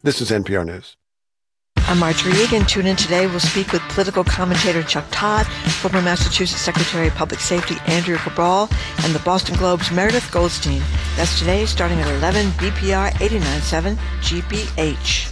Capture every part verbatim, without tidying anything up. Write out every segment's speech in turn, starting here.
This is N P R News. I'm Marjorie Egan. Tune in today. We'll speak with political commentator Chuck Todd, former Massachusetts Secretary of Public Safety Andrea Cabral, and the Boston Globe's Meredith Goldstein. That's today, starting at eleven, B P R eighty-nine point seven G B H.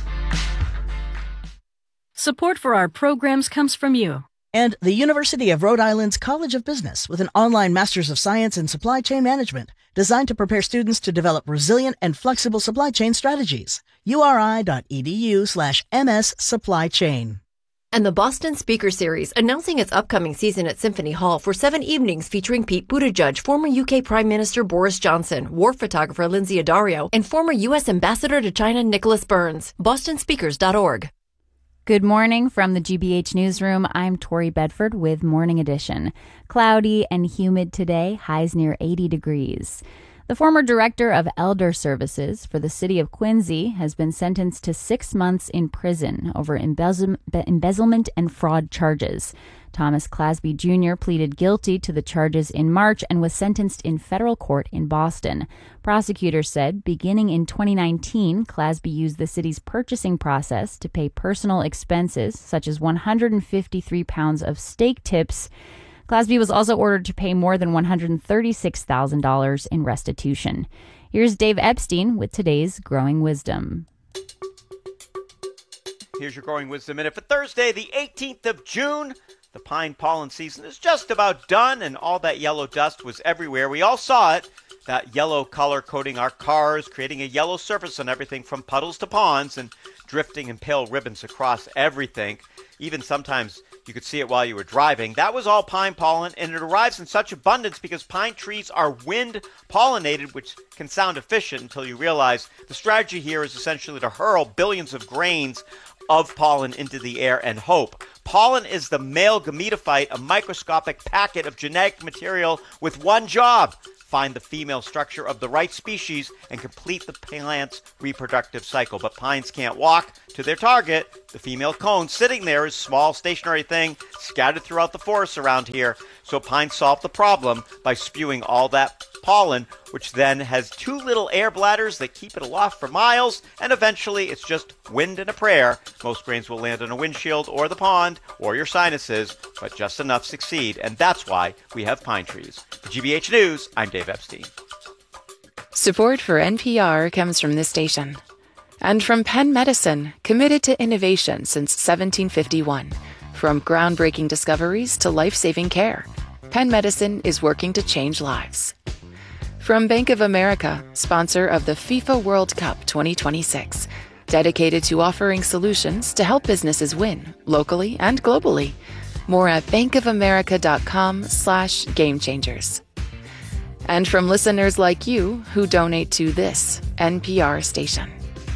Support for our programs comes from you. And the University of Rhode Island's College of Business with an online Master's of Science in Supply Chain Management designed to prepare students to develop resilient and flexible supply chain strategies. uri.edu slash ms supply chain. And the Boston Speaker Series, announcing its upcoming season at Symphony Hall for seven evenings featuring Pete Buttigieg, former U K Prime Minister Boris Johnson, war photographer Lindsay Addario, and former U S Ambassador to China Nicholas Burns. boston speakers dot org. Good morning from the G B H Newsroom. I'm Tori Bedford with Morning Edition. Cloudy and humid today, highs near eighty degrees. The former director of Elder Services for the city of Quincy has been sentenced to six months in prison over embezzle- embezzlement and fraud charges. Thomas Clasby Junior pleaded guilty to the charges in March and was sentenced in federal court in Boston. Prosecutors said beginning in twenty nineteen, Clasby used the city's purchasing process to pay personal expenses, such as one hundred fifty-three pounds of steak tips. Clasby was also ordered to pay more than one hundred thirty-six thousand dollars in restitution. Here's Dave Epstein with today's Growing Wisdom. Here's your Growing Wisdom Minute for Thursday, the eighteenth of June. The pine pollen season is just about done, and all that yellow dust was everywhere. We all saw it, that yellow color coating our cars, creating a yellow surface on everything from puddles to ponds, and drifting in pale ribbons across everything. Even sometimes you could see it while you were driving. That was all pine pollen, and it arrives in such abundance because pine trees are wind pollinated, which can sound efficient until you realize the strategy here is essentially to hurl billions of grains of pollen into the air and hope. Pollen is the male gametophyte, a microscopic packet of genetic material with one job: find the female structure of the right species and complete the plant's reproductive cycle. But pines can't walk to their target. The female cone sitting there is a small stationary thing scattered throughout the forest around here. So pines solve the problem by spewing all that pollen, which then has two little air bladders that keep it aloft for miles, and eventually it's just wind and a prayer. Most grains will land on a windshield or the pond or your sinuses, but just enough succeed, and that's why we have pine trees. For G B H News, I'm Dave Epstein. Support for N P R comes from this station. And from Penn Medicine, committed to innovation since seventeen fifty-one. From groundbreaking discoveries to life-saving care, Penn Medicine is working to change lives. From Bank of America, sponsor of the FIFA World Cup twenty twenty-six, dedicated to offering solutions to help businesses win, locally and globally. More at bankofamerica.com slash game changers. And from listeners like you who donate to this N P R station.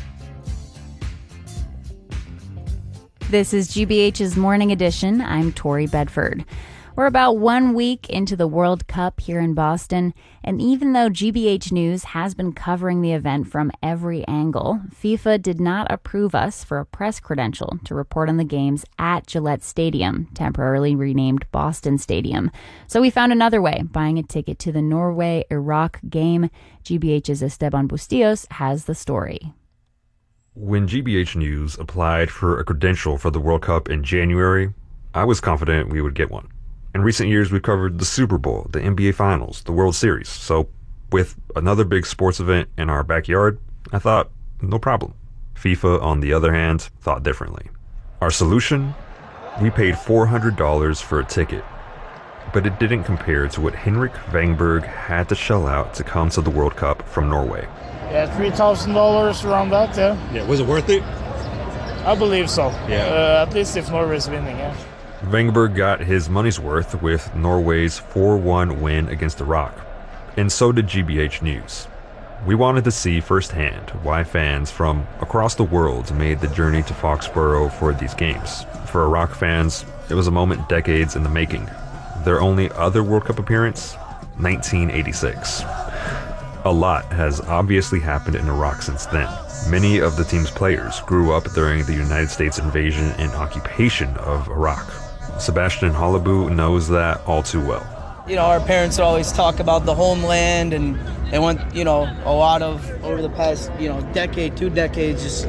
This is G B H's Morning Edition. I'm Tori Bedford. We're about one week into the World Cup here in Boston, and even though G B H News has been covering the event from every angle, FIFA did not approve us for a press credential to report on the games at Gillette Stadium, temporarily renamed Boston Stadium. So we found another way, buying a ticket to the Norway-Iraq game. G B H's Esteban Bustillos has the story. When G B H News applied for a credential for the World Cup in January, I was confident we would get one. In recent years, we've covered the Super Bowl, the N B A Finals, the World Series. So with another big sports event in our backyard, I thought, no problem. FIFA, on the other hand, thought differently. Our solution? We paid four hundred dollars for a ticket. But it didn't compare to what Henrik Vangberg had to shell out to come to the World Cup from Norway. Yeah, three thousand dollars around that, yeah. Yeah, was it worth it? I believe so. Yeah. Uh, at least if Norway's winning, yeah. Vangberg got his money's worth with Norway's four one win against Iraq. And so did G B H News. We wanted to see firsthand why fans from across the world made the journey to Foxborough for these games. For Iraq fans, it was a moment decades in the making. Their only other World Cup appearance? nineteen eighty-six. A lot has obviously happened in Iraq since then. Many of the team's players grew up during the United States invasion and occupation of Iraq. Sebastian Halabu knows that all too well. You know, our parents would always talk about the homeland, and they went, you know, a lot of, over the past, you know, decade, two decades, just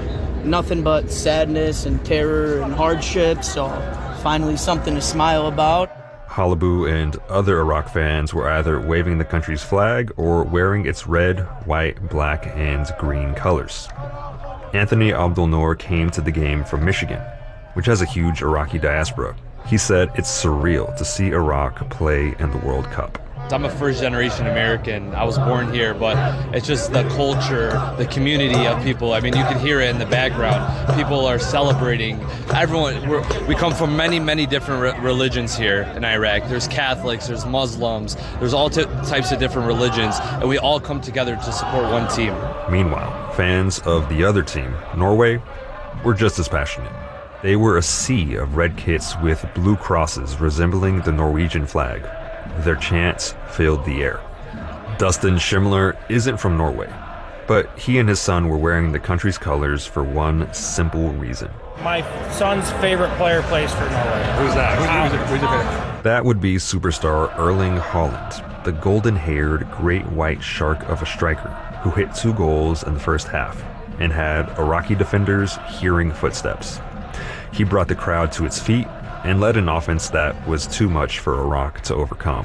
nothing but sadness and terror and hardship, so finally something to smile about. Halabu and other Iraq fans were either waving the country's flag or wearing its red, white, black, and green colors. Anthony Abdul-Noor came to the game from Michigan, which has a huge Iraqi diaspora. He said it's surreal to see Iraq play in the World Cup. I'm a first-generation American. I was born here, but it's just the culture, the community of people. I mean, you can hear it in the background. People are celebrating. Everyone, we're, we come from many, many different re- religions here in Iraq. There's Catholics, there's Muslims, there's all t- types of different religions, and we all come together to support one team. Meanwhile, fans of the other team, Norway, were just as passionate. They were a sea of red kits with blue crosses resembling the Norwegian flag. Their chants filled the air. Dustin Schimler isn't from Norway, but he and his son were wearing the country's colors for one simple reason. My son's favorite player plays for Norway. Who's that? Who's, who's, who's your favorite? That would be superstar Erling Haaland, the golden-haired great white shark of a striker who hit two goals in the first half and had Iraqi defenders hearing footsteps. He brought the crowd to its feet and led an offense that was too much for Iraq to overcome.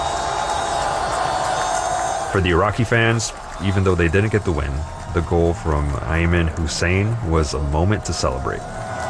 For the Iraqi fans, even though they didn't get the win, the goal from Ayman Hussein was a moment to celebrate.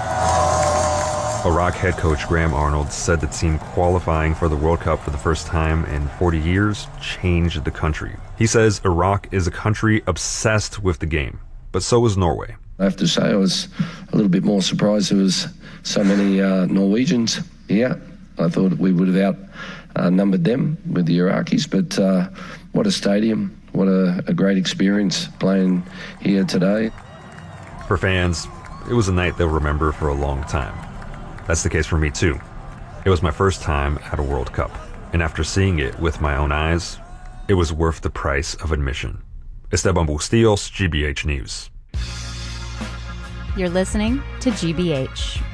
Iraq head coach Graham Arnold said the team qualifying for the World Cup for the first time in forty years changed the country. He says Iraq is a country obsessed with the game, but so is Norway. I have to say I was a little bit more surprised there was so many uh, Norwegians here. I thought we would have outnumbered them with the Iraqis, but uh, what a stadium, what a, a great experience playing here today. For fans, it was a night they'll remember for a long time. That's the case for me too. It was my first time at a World Cup, and after seeing it with my own eyes, it was worth the price of admission. Esteban Bustillos, G B H News. You're listening to G B H.